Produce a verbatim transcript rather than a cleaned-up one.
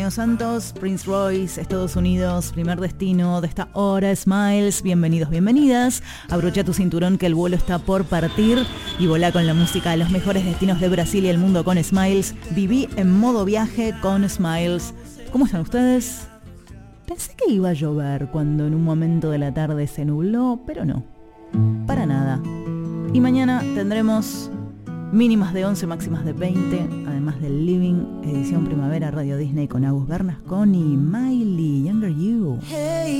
Romeo Santos, Prince Royce, Estados Unidos, primer destino de esta hora, Smiles. Bienvenidos, bienvenidas. Abrocha tu cinturón que el vuelo está por partir y volá con la música de los mejores destinos de Brasil y el mundo con Smiles. Viví en modo viaje con Smiles. ¿Cómo están ustedes? Pensé que iba a llover cuando en un momento de la tarde se nubló, pero no, para nada. Y mañana tendremos mínimas de once, máximas de veinte, además del Living, edición primavera Radio Disney con Agus Bernasconi y Miley, Younger You. Hey.